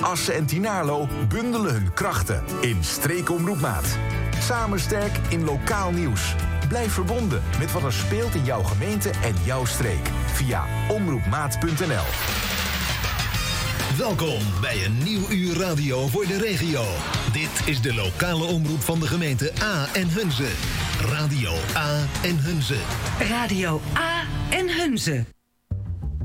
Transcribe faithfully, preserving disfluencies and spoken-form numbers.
Assen en Tynaarlo bundelen hun krachten in Streekomroep Maat. Samen sterk in lokaal nieuws. Blijf verbonden met wat er speelt in jouw gemeente en jouw streek. Via omroepmaat punt n l. Welkom bij een nieuw uur radio voor de regio. Dit is de lokale omroep van de gemeente A en Hunze. Radio A en Hunze. Radio A en Hunze.